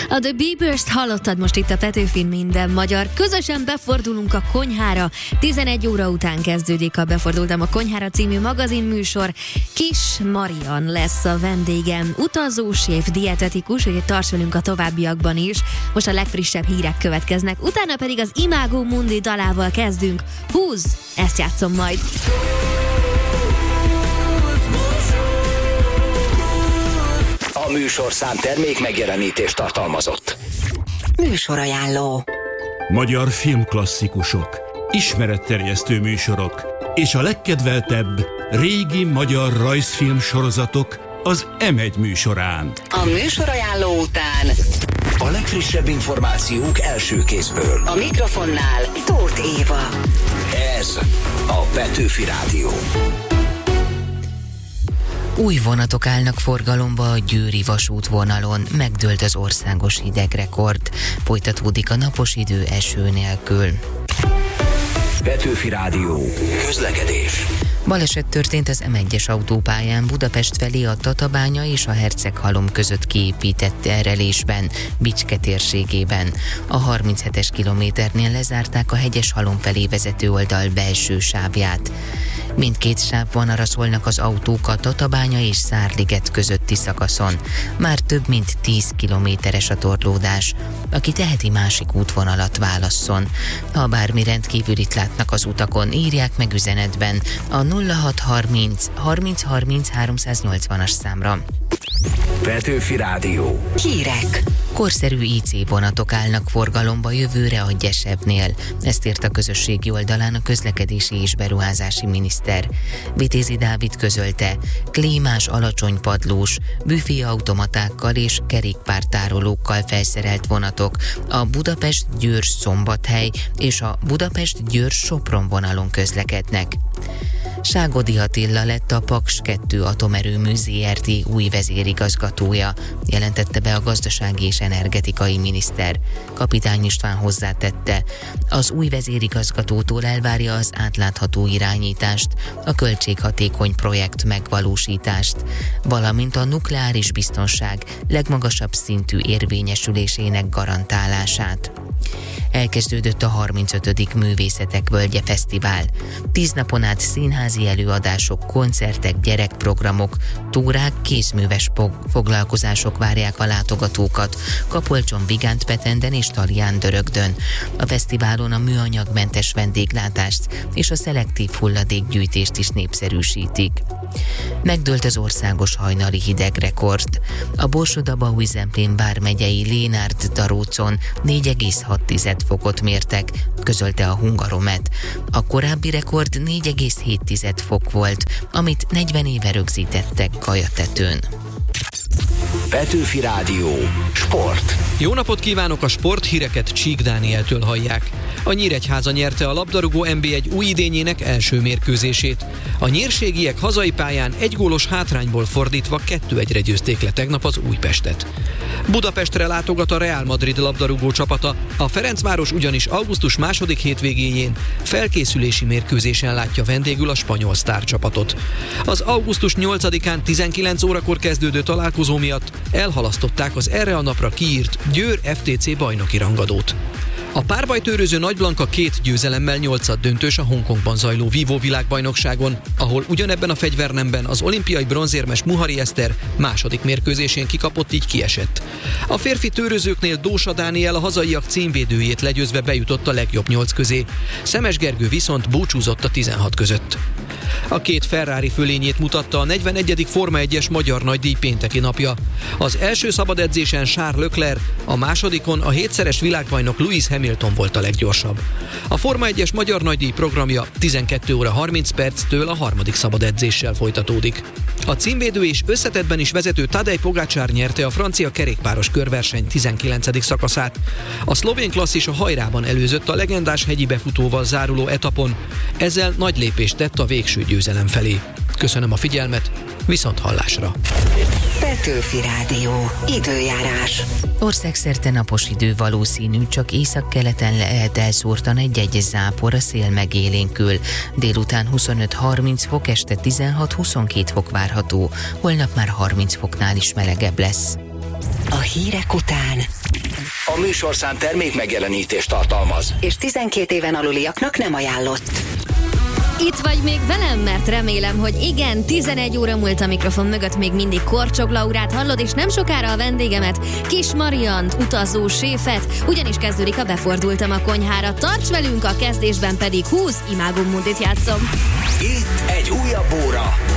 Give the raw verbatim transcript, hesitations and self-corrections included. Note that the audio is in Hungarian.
A The Biebers-t hallottad most itt a Petőfin Minden Magyar. Közösen befordulunk a konyhára. tizenegy óra után kezdődik a Befordultam a konyhára című magazinműsor. Kis Marian lesz a vendégem. Utazóséf, dietetikus, úgyhogy tarts velünk a továbbiakban is. Most a legfrissebb hírek következnek. Utána pedig az Imago Mundi dalával kezdünk. Húz! Ezt játszom majd. A műsorszám termék megjelenítést tartalmazott. Műsorajánló. Magyar filmklasszikusok, ismeretterjesztő műsorok és a legkedveltebb régi magyar rajzfilm sorozatok az em egy műsorán. A műsorajánló után a legfrissebb információk első kézből. A mikrofonnál Tóth Éva. Ez a Petőfi Rádió. Új vonatok állnak forgalomba a győri vasútvonalon, megdőlt az országos hidegrekord. Folytatódik a napos idő eső nélkül. Petőfi Rádió. Közlekedés. Baleset történt az em egyes autópályán Budapest felé a Tatabánya és a Herceghalom között kiépített terelésben, Bicske térségében. A harminchetes kilométernél lezárták a Hegyeshalom felé vezető oldal belső sávját. Mindkét sávvonalra szólnak az autók a Tatabánya és Szárliget közötti szakaszon. Már több mint tíz kilométeres a torlódás. Aki teheti, másik útvonalat válasszon. Ha bármi rendkívülit látnak az utakon, írják meg üzenetben a nulla hat harminc harminc harminc háromszáznyolcvanas számra. Petőfi Rádió. Hírek. Korszerű í cé vonatok állnak forgalomba jövőre a Gyesebnél. Ezt írt a közösségi oldalán a közlekedési és beruházási miniszter. Vitézi Dávid közölte, klímás, alacsony padlós, büféautomatákkal és kerékpártárolókkal felszerelt vonatok a Budapest-Győr-Szombathely és a Budapest-Győr-Sopron vonalon közlekednek. Ságodi Attila lett a Paks kettő atomerőmű zé er té új vezérigazgatója, jelentette be a gazdasági és energetikai miniszter. Kapitány István hozzátette, az új vezérigazgatótól elvárja az átlátható irányítást, a költséghatékony projekt megvalósítást, valamint a nukleáris biztonság legmagasabb szintű érvényesülésének garantálását. Elkezdődött a harmincötödik Művészetek Völgye Fesztivál. Tíz napon át színházi előadások, koncertek, gyerekprogramok, túrák, kézműves foglalkozások várják a látogatókat Kapolcson, Vigántpetenden és Tallián-Dörögdön. A fesztiválon a műanyagmentes vendéglátást és a szelektív hulladékgyűjtést is népszerűsítik. Megdőlt az országos hajnali hidegrekord. A Borsod-Abaúj-Zemplén vármegyei Lénárd-Darócon négy egész hat fokot mértek, közölte a Hungaromet. A korábbi rekord négy egész hét fok volt, amit negyven éve rögzítettek Gajatetőn. Petőfi Rádió. Sport. Jó napot kívánok, a sporthíreket Csík Dánieltől hallják. A Nyíregyháza nyerte a labdarúgó en bé egy új idényének első mérkőzését. A nyírségiek hazai pályán egy gólos hátrányból fordítva kettő egyre győzték le tegnap az Újpestet. Budapestre látogat a Real Madrid labdarúgó csapata, a Ferencváros ugyanis augusztus második hétvégéjén felkészülési mérkőzésen látja vendégül a spanyol sztárcsapatot. Az augusztus nyolcadikán tizenkilenc órakor kezdődő találkozó miatt elhalasztották az erre a napra kiírt Győr ef té cé bajnoki rangadót. A párbajtőröző Nagy Blanka két győzelemmel nyolcad döntős a Hongkongban zajló Vívó világbajnokságon, ahol ugyanebben a fegyvernemben az olimpiai bronzérmes Muhari Eszter második mérkőzésén kikapott, így kiesett. A férfi tőrözőknél Dósa Dániel a hazaiak címvédőjét legyőzve bejutott a legjobb nyolc közé. Szemes Gergő viszont búcsúzott a tizenhat között. A két Ferrari fölényét mutatta a negyvenegyedik Forma egyes magyar nagydíj pénteki napja. Az első szabad edzésen Charles Leclerc, a másodikon a hétszeres világbajnok Lewis Hamilton volt a leggyorsabb. A Forma egyes magyar nagydíj programja tizenkét óra harminc perctől a harmadik szabad edzéssel folytatódik. A címvédő és összetettben is vezető Tadej Pogačar nyerte a francia kerékpáros körverseny tizenkilencedik szakaszát. A szlovén klasszis a hajrában előzött a legendás hegyi befutóval záruló etapon, ezzel nagy lépést tett a végső győzelem felé. Köszönöm a figyelmet, viszont hallásra! Petőfi Rádió. Időjárás. Országszerte napos idő valószínű, csak északkeleten lehet elszórtan egy-egy zápor, a szél megélénkül. Délután huszonöt-harminc fok, este tizenhat-huszonkét fok várható, holnap már harminc foknál is melegebb lesz. A hírek után. A műsorszám termék megjelenítést tartalmaz. És tizenkét éven aluliaknak nem ajánlott. Itt vagy még velem, mert remélem, hogy igen, tizenegy óra múlt a mikrofon mögött, még mindig Korcsok Laurát hallod, és nem sokára a vendégemet, Kis Mariant, utazó séfet, ugyanis kezdődik a Befordultam a konyhára. Tarts velünk, a kezdésben pedig húsz imágom mundit játszom. Itt egy újabb óra